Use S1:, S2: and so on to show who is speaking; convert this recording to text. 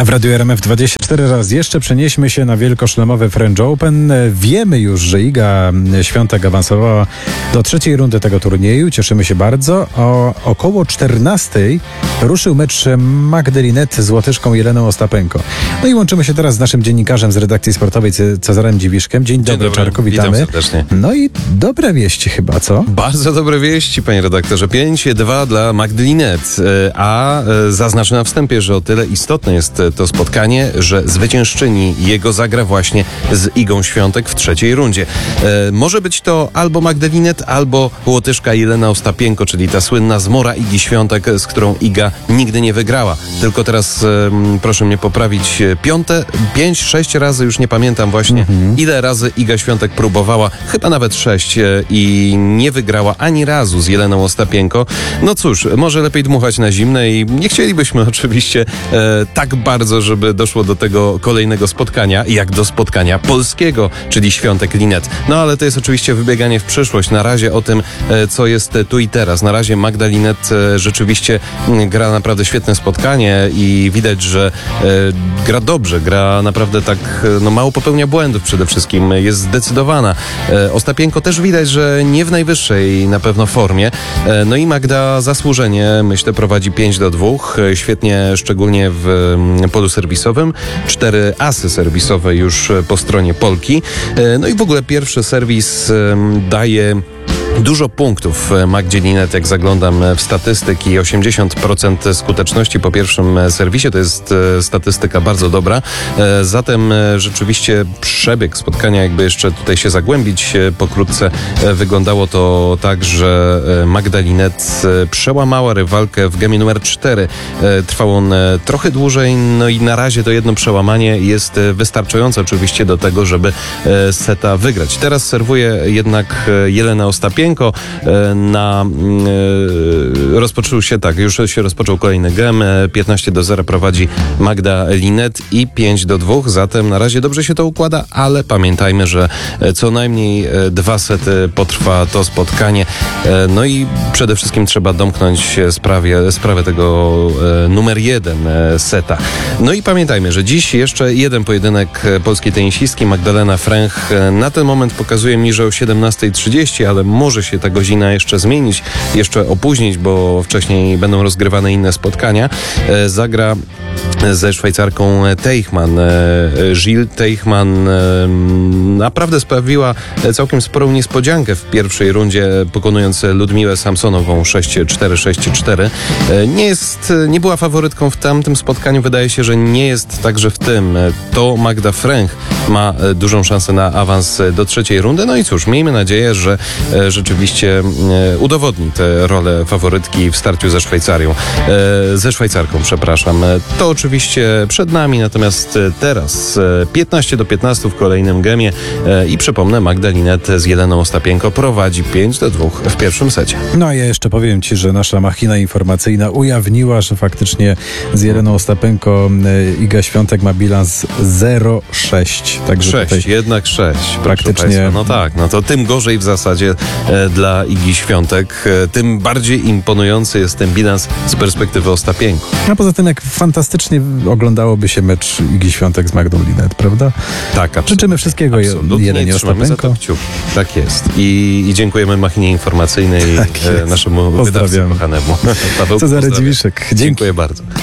S1: A w Radiu RMF 24 raz jeszcze przenieśmy się na wielkoszlemowy French Open. Wiemy już, że Iga Świątek awansowała do trzeciej rundy tego turnieju. Cieszymy się bardzo. O około 14:00 ruszył mecz Magdy Linette z Łotyszką Jeleną Ostapenko. No i łączymy się teraz z naszym dziennikarzem z redakcji sportowej Cezarem Dziwiszkiem. Dzień dobry, Czarku, witamy.
S2: Witam serdecznie.
S1: No i dobre wieści chyba, co?
S2: Bardzo dobre wieści, panie redaktorze. 5-2 dla Magdy Linette. A zaznaczę na wstępie, że o tyle istotne jest to spotkanie, że zwyciężczyni jego zagra właśnie z Igą Świątek w trzeciej rundzie. Może być to albo Magda Linette, albo Łotyszka Jelena Ostapienko, czyli ta słynna zmora Igi Świątek, z którą Iga nigdy nie wygrała. Tylko teraz, proszę mnie poprawić, 5-6 razy, już nie pamiętam właśnie, ile razy Iga Świątek próbowała, chyba nawet 6 i nie wygrała ani razu z Jeleną Ostapienko. No cóż, może lepiej dmuchać na zimne i nie chcielibyśmy oczywiście tak bardzo, żeby doszło do tego kolejnego spotkania, jak do spotkania polskiego, czyli Świątek Linette. No ale to jest oczywiście wybieganie w przyszłość. Na razie o tym, co jest tu i teraz. Na razie Magda Linette rzeczywiście gra naprawdę świetne spotkanie i widać, że gra dobrze, gra naprawdę tak, no mało popełnia błędów przede wszystkim, jest zdecydowana. Ostapienko też widać, że nie w najwyższej na pewno formie. No i Magda zasłużenie, myślę, prowadzi 5-2. Świetnie, szczególnie w polu serwisowym. 4 asy serwisowe już po stronie Polki. No i w ogóle pierwszy serwis daje dużo punktów Magdzie Linette, jak zaglądam w statystyki. 80% skuteczności po pierwszym serwisie to jest statystyka bardzo dobra. Zatem rzeczywiście przebieg spotkania, jakby jeszcze tutaj się zagłębić pokrótce, wyglądało to tak, że Magda Linette przełamała rywalkę w gemie numer 4. Trwał on trochę dłużej, no i na razie to jedno przełamanie jest wystarczające oczywiście do tego, żeby seta wygrać. Teraz serwuje jednak Jelena Ostapienko. Już się rozpoczął kolejny gem. 15-0 prowadzi Magda Linette i 5-2. Zatem na razie dobrze się to układa, ale pamiętajmy, że co najmniej 2 sety potrwa to spotkanie. No i przede wszystkim trzeba domknąć sprawę tego numer 1 seta. No i pamiętajmy, że dziś jeszcze jeden pojedynek polskiej tenisistki. Magdalena Fręch na ten moment pokazuje mi, że o 17:30, ale może się ta godzina jeszcze zmienić, jeszcze opóźnić, bo wcześniej będą rozgrywane inne spotkania. Zagra ze Szwajcarką Teichmann. Jil Teichmann naprawdę sprawiła całkiem sporą niespodziankę w pierwszej rundzie, pokonując Ludmiłę Samsonową 6-4, 6-4. Nie była faworytką w tamtym spotkaniu. Wydaje się, że nie jest także w tym. To Magda Fręch ma dużą szansę na awans do trzeciej rundy. No i cóż, miejmy nadzieję, że rzeczywiście udowodni tę rolę faworytki w starciu ze Szwajcarką. To oczywiście przed nami, natomiast teraz 15-15 w kolejnym gemie i przypomnę, Magda Linette z Jeleną Ostapienko prowadzi 5-2 w pierwszym secie.
S1: No a ja jeszcze powiem Ci, że nasza machina informacyjna ujawniła, że faktycznie z Jeleną Ostapenko Iga Świątek ma bilans 0-6. Także
S2: 6,
S1: tutaj
S2: jednak 6.
S1: praktycznie.
S2: No tak, no to tym gorzej w zasadzie dla Igi Świątek, tym bardziej imponujący jest ten bilans z perspektywy Ostapienko.
S1: A poza tym, jak fantastycznie oglądałoby się mecz Igi Świątek z Magdą Linette, prawda?
S2: Tak,
S1: Życzymy wszystkiego Jelenie Ostapenko.
S2: Tak jest. I dziękujemy machinie informacyjnej,
S1: Tak jest.
S2: naszemu wydawcy kochanemu.
S1: Cezary Dziwiszek.
S2: Dziękuję bardzo.